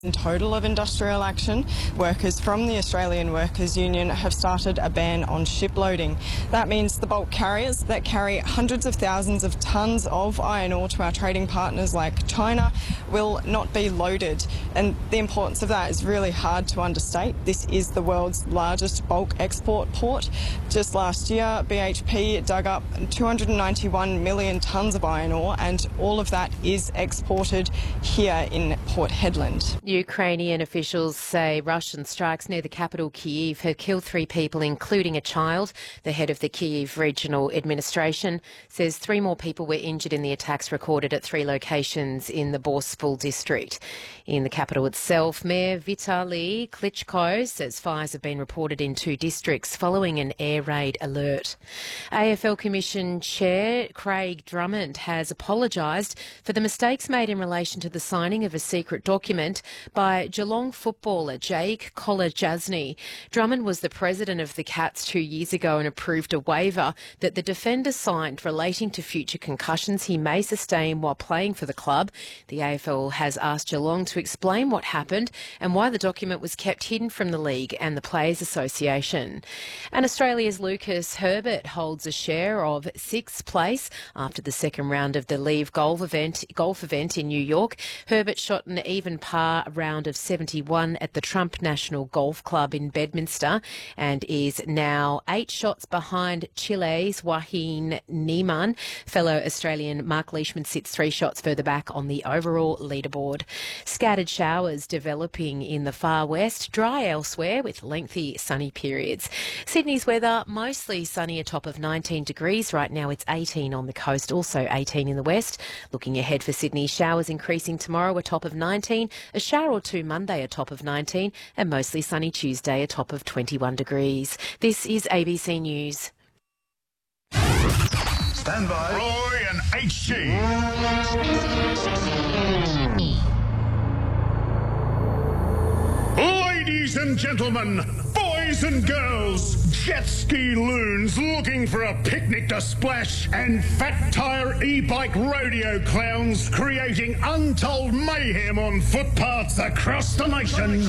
In total of industrial action, workers from the Australian Workers Union have started a ban on ship loading. That means the bulk carriers that carry hundreds of thousands of tonnes of iron ore to our trading partners like China will not be loaded. And the importance of that is really hard to understate. This is the world's largest bulk export port. Just last year, BHP dug up 291 million tonnes of iron ore, and all of that is exported here in Port Hedland. Ukrainian officials say Russian strikes near the capital Kyiv have killed 3 people, including a child. The head of the Kyiv Regional Administration says 3 more people were injured in the attacks recorded at 3 locations in the Boryspil district. In the capital itself, Mayor Vitaly Klitschko says fires have been reported in 2 districts following an air raid alert. AFL Commission Chair Craig Drummond has apologised for the mistakes made in relation to the signing of a secret document by Geelong footballer Jake Kolajasny. Drummond was the president of the Cats 2 years ago and approved a waiver that the defender signed relating to future concussions he may sustain while playing for the club. The AFL has asked Geelong to explain what happened and why the document was kept hidden from the league and the Players Association. And Australia's Lucas Herbert holds a share of 6th place after the second round of the Leave golf event in New York. Herbert shot an even par round of 71 at the Trump National Golf Club in Bedminster and is now 8 shots behind Chile's Joaquin Niemann. Fellow Australian Mark Leishman sits 3 shots further back on the overall leaderboard. Scattered showers developing in the far west, dry elsewhere with lengthy sunny periods. Sydney's weather, mostly sunny, a top of 19 degrees. Right now it's 18 on the coast, also 18 in the west. Looking ahead for Sydney, showers increasing tomorrow, a top of 19, a shower or 2 Monday, a top of 19, and mostly sunny Tuesday, a top of 21 degrees. This is ABC News. Stand by. Roy and HG. Ladies and gentlemen, boys and girls, jet ski loons looking for a picnic to splash, and fat tyre e-bike rodeo clowns creating untold mayhem on footpaths across the nation.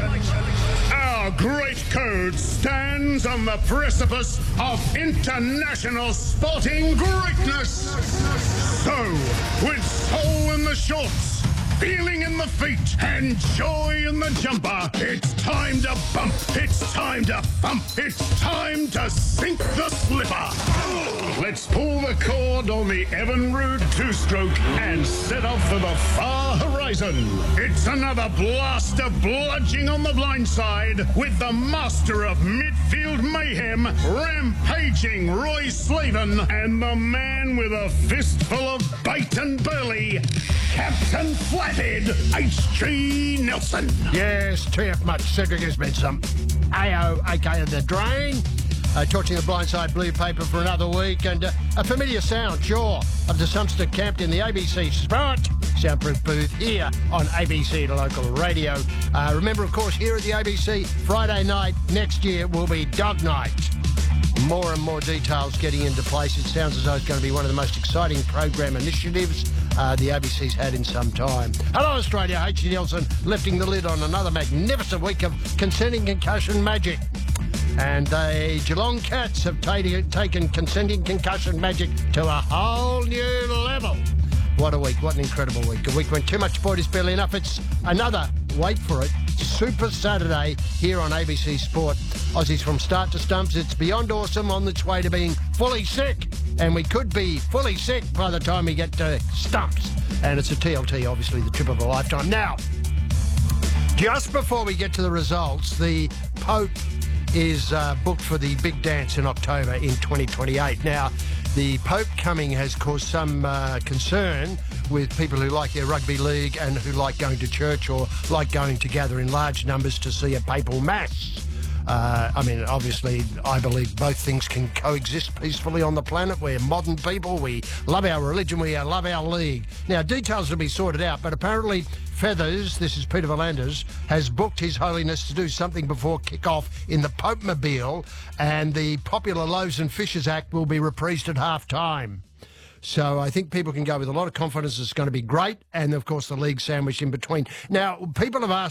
Our great code stands on the precipice of international sporting greatness. So, with soul in the shorts, feeling in the feet, and joy in the jumper, it's time to bump, it's time to thump, it's time to sink the slipper. Let's pull the cord on the Evan Roode 2-stroke and set off for the far horizon. It's another blast of bludging on the blind side with the master of midfield mayhem, rampaging Roy Slaven, and the man with a fistful of bait and burley, Captain Flathead, H.G. Nelson. Yes, TF much. Cedric has been some AO, aka The Drain. Torching the blindside blue paper for another week, and a familiar sound, sure, of the Sunster camped in the ABC Sport soundproof booth here on ABC Local Radio. Remember, of course, here at the ABC, Friday night next year will be Dog Night. More and more details getting into place. It sounds as though it's going to be one of the most exciting program initiatives the ABC's had in some time. Hello, Australia. H.G. Nelson lifting the lid on another magnificent week of consenting concussion magic. And the Geelong Cats have taken consenting concussion magic to a whole new level. What a week. What an incredible week. A week when too much sport is barely enough. It's another, wait for it, Super Saturday here on ABC Sport. Aussies from start to stumps. It's beyond awesome, on its way to being fully sick. And we could be fully sick by the time we get to stumps. And it's a TLT, obviously, the trip of a lifetime. Now, just before we get to the results, the Pope is booked for the big dance in October in 2028. Now, the Pope coming has caused some concern with people who like their rugby league and who like going to church or like going to gather in large numbers to see a papal mass. I mean, obviously, I believe both things can coexist peacefully on the planet. We're modern people. We love our religion. We love our league. Now, details will be sorted out, but apparently Feathers, this is Peter Volanders, has booked His Holiness to do something before kick-off in the Pope-mobile, and the popular Loaves and Fishes Act will be reprised at half-time. So I think people can go with a lot of confidence it's going to be great, and, of course, the league sandwich in between. Now, people have